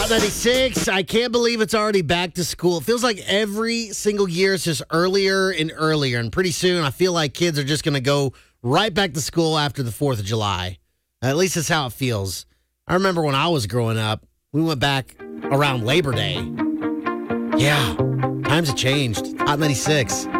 Hot 96. I can't believe it's already back to school. It feels like every single year is just earlier and earlier. And pretty soon, I feel like kids are just going to go right back to school after the 4th of July. At least that's how it feels. I remember when I was growing up, we went back around Labor Day. Yeah, times have changed. Hot 96.